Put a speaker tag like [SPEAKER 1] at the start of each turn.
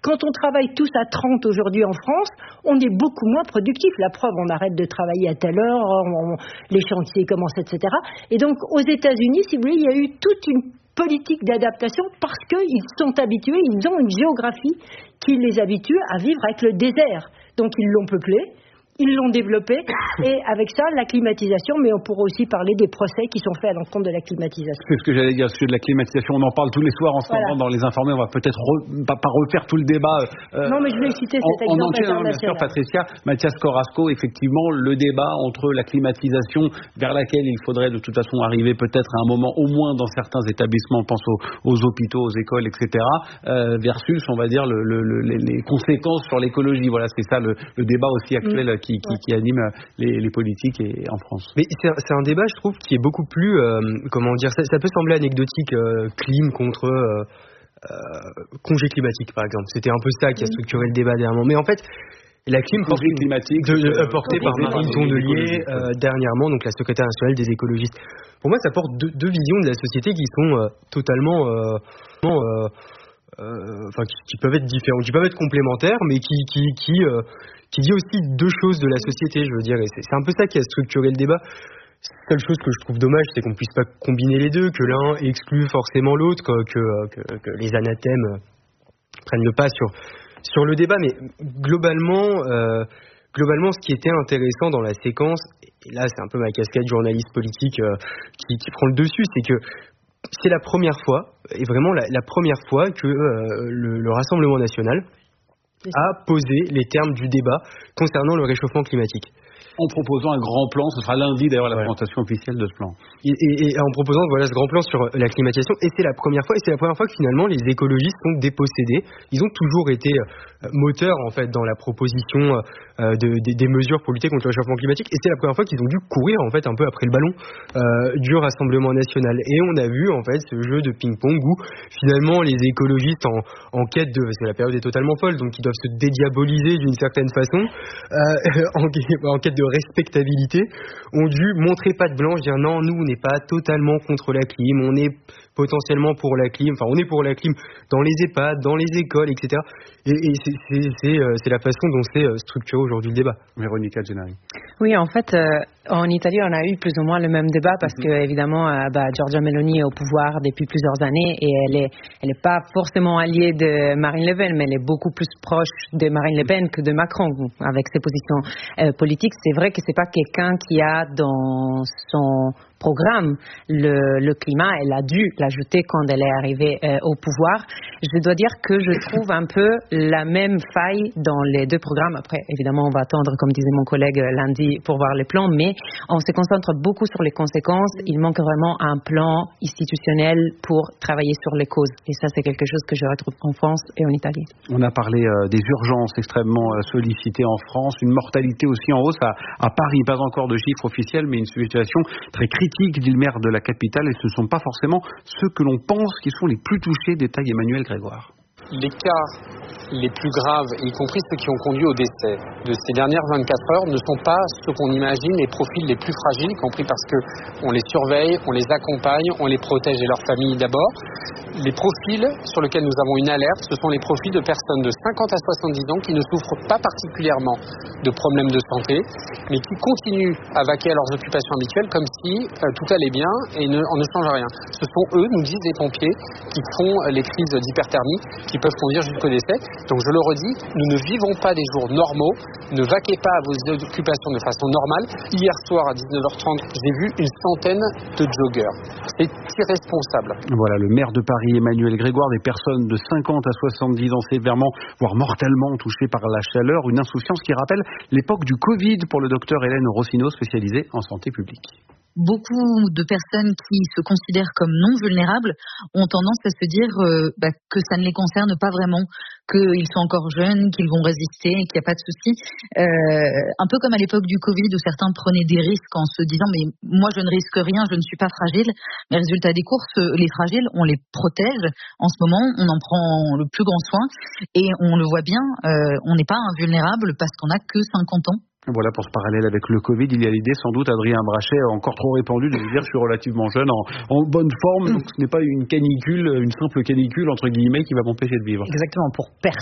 [SPEAKER 1] Quand on travaille tous à 30 aujourd'hui en France, on est beaucoup moins productif. La preuve, on arrête de travailler à telle heure, les chantiers commencent, etc. Et donc, aux États-Unis, si vous voulez, il y a eu toute une politique d'adaptation parce qu'ils sont habitués, ils ont une géographie qui les habitue à vivre avec le désert. Donc, ils l'ont peuplé. Ils l'ont développé et avec ça, la climatisation, mais on pourra aussi parler des procès qui sont faits à l'encontre de la climatisation.
[SPEAKER 2] C'est ce que j'allais dire, sujet de la climatisation, on en parle tous les soirs en ce moment dans les informés, on va peut-être pas refaire tout le débat.
[SPEAKER 1] Non, mais je vais citer cet exemple international.
[SPEAKER 2] Bien sûr, Patricia, Mathias Corasco, effectivement, le débat entre la climatisation vers laquelle il faudrait de toute façon arriver peut-être à un moment, au moins dans certains établissements, on pense aux hôpitaux, aux écoles, etc., versus, on va dire, les conséquences sur l'écologie. Voilà, c'est ça le débat aussi actuel qui anime les politiques en France.
[SPEAKER 3] Mais c'est un débat, je trouve, qui est beaucoup plus, ça peut sembler anecdotique, clim contre congé climatique, par exemple. C'était un peu ça qui a structuré le débat dernièrement. Mais en fait, la clim
[SPEAKER 2] climatique
[SPEAKER 3] portée par Marine Tondelier dernièrement, donc la secrétaire nationale des écologistes. Pour moi, ça porte deux visions de la société qui sont totalement qui peuvent être différentes, qui peuvent être complémentaires, mais qui dit aussi deux choses de la société, je veux dire, et c'est un peu ça qui a structuré le débat. La seule chose que je trouve dommage, c'est qu'on puisse pas combiner les deux, que l'un exclue forcément l'autre, que les anathèmes prennent le pas sur le débat, mais globalement, ce qui était intéressant dans la séquence, et là c'est un peu ma casquette journaliste politique qui prend le dessus, c'est que c'est la première fois, et vraiment la première fois que le Rassemblement national a posé les termes du débat concernant le réchauffement climatique.
[SPEAKER 2] En proposant un grand plan, ce sera lundi d'ailleurs la présentation officielle de ce plan.
[SPEAKER 3] Et en proposant ce grand plan sur la climatisation, et c'est la première fois que finalement les écologistes sont dépossédés. Ils ont toujours été moteurs en fait dans la proposition des mesures pour lutter contre le réchauffement climatique, et c'est la première fois qu'ils ont dû courir en fait un peu après le ballon du Rassemblement national. Et on a vu en fait ce jeu de ping-pong où finalement les écologistes en quête de, parce que la période est totalement folle, donc ils doivent se dédiaboliser d'une certaine façon, en quête de respectabilité, ont dû montrer patte blanche, dire non, nous on n'est pas totalement contre la clim, on est potentiellement pour la clim, on est pour la clim dans les EHPAD, dans les écoles, etc. Et c'est la façon dont c'est structuré aujourd'hui le débat.
[SPEAKER 2] Véronica Gennari.
[SPEAKER 4] Oui, en fait, en Italie, on a eu plus ou moins le même débat parce que évidemment, Giorgia Meloni est au pouvoir depuis plusieurs années et elle est pas forcément alliée de Marine Le Pen, mais elle est beaucoup plus proche de Marine Le Pen que de Macron avec ses positions politiques. C'est vrai que c'est pas quelqu'un qui a dans son programme le climat. Elle a dû l'ajouter quand elle est arrivée au pouvoir. Je dois dire que je trouve un peu la même faille dans les deux programmes. Après, évidemment, on va attendre, comme disait mon collègue lundi, pour voir les plans, mais on se concentre beaucoup sur les conséquences. Il manque vraiment un plan institutionnel pour travailler sur les causes. Et ça, c'est quelque chose que je retrouve en France et en Italie.
[SPEAKER 2] On a parlé des urgences extrêmement sollicitées en France, une mortalité aussi en hausse à Paris. Pas encore de chiffres officiels, mais une situation très critique, dit le maire de la capitale, et ce ne sont pas forcément ceux que l'on pense qui sont les plus touchés, détaille Emmanuel Grégoire.
[SPEAKER 5] Les cas les plus graves, y compris ceux qui ont conduit au décès de ces dernières 24 heures, ne sont pas ceux qu'on imagine, les profils les plus fragiles, y compris parce qu'on les surveille, on les accompagne, on les protège et leurs familles d'abord. Les profils sur lesquels nous avons une alerte, ce sont les profils de personnes de 50 à 70 ans qui ne souffrent pas particulièrement de problèmes de santé, mais qui continuent à vaquer à leurs occupations habituelles comme si tout allait bien et on ne change rien. Ce sont eux, nous disent les pompiers, qui font les crises d'hyperthermie, qui peuvent conduire jusqu'au décès. Donc je le redis, nous ne vivons pas des jours normaux, ne vaquez pas à vos occupations de façon normale. Hier soir à 19h30, j'ai vu une centaine de joggeurs. C'est irresponsable.
[SPEAKER 2] Voilà, le maire de Paris, Emmanuel Grégoire, des personnes de 50 à 70 ans sévèrement, voire mortellement touchées par la chaleur, une insouciance qui rappelle l'époque du Covid pour le docteur Hélène Rossino, spécialisée en santé publique.
[SPEAKER 6] Beaucoup de personnes qui se considèrent comme non vulnérables ont tendance à se dire que ça ne les concerne pas vraiment, qu'ils sont encore jeunes, qu'ils vont résister, qu'il n'y a pas de souci. Un peu comme à l'époque du Covid où certains prenaient des risques en se disant mais moi je ne risque rien, je ne suis pas fragile. Mais résultat des courses, les fragiles, on les protège. En ce moment, on en prend le plus grand soin et on le voit bien, on n'est pas invulnérable parce qu'on n'a que 50 ans.
[SPEAKER 2] Voilà pour ce parallèle avec le Covid, il y a l'idée sans doute, Adrien Brachet, encore trop répandue, de dire je suis relativement jeune, en bonne forme, donc ce n'est pas une canicule, une simple canicule entre guillemets qui va m'empêcher de vivre.
[SPEAKER 1] Exactement, pour personne